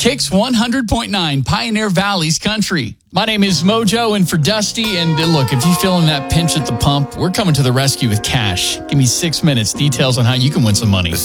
Kicks 100.9, Pioneer Valley's country. My name is Mojo, and for Dusty, and look, if you're feeling that pinch at the pump, we're coming to the rescue with cash. Give me 6 minutes. Details on how you can win some money.